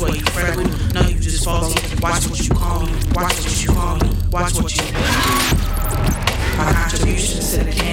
swear you fragile. No, you just faulty. Watch what you call me. Watch what you call me. Watch what you. My contributions to the game.